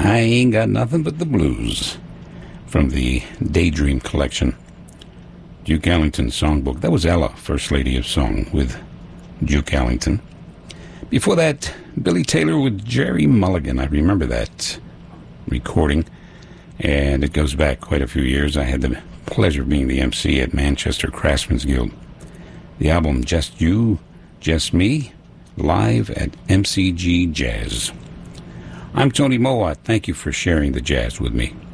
I Ain't Got Nothing But the Blues from the Daydream collection. Duke Ellington songbook. That was Ella, First Lady of Song, with Duke Ellington. Before that, Billy Taylor with Jerry Mulligan. I remember that recording, and it goes back quite a few years. I had the pleasure of being the MC at Manchester Craftsman's Guild. The album Just You, Just Me, live at MCG Jazz. I'm Tony Mowat. Thank you for sharing the jazz with me.